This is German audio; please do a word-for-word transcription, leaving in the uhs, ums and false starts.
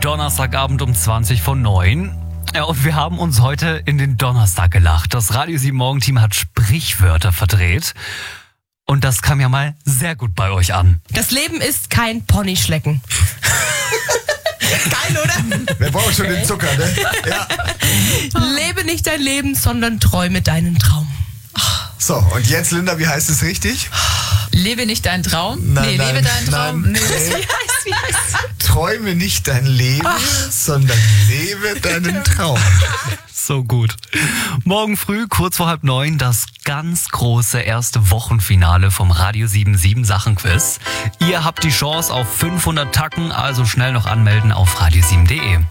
Donnerstagabend um zwanzig vor neun. Ja, und wir haben uns heute in den Donnerstag gelacht. Das Radio sieben Morgenteam hat Sprichwörter verdreht. Und das kam ja mal sehr gut bei euch an. Das Leben ist kein Ponyschlecken. Geil, oder? Wer braucht schon den Zucker, ne? Ja. Lebe nicht dein Leben, sondern träume deinen Traum. So, und jetzt, Linda, wie heißt es richtig? Lebe nicht deinen Traum? Nein, nee, nein, lebe deinen Traum. nein, Nee. nee. Wie heißt, wie heißt? Träume nicht dein Leben, sondern lebe deinen Traum. So gut. Morgen früh, kurz vor halb neun, das ganz große erste Wochenfinale vom Radio sieben sieben Sachenquiz. Ihr habt die Chance auf fünfhundert Tacken, also schnell noch anmelden auf radio sieben punkt de.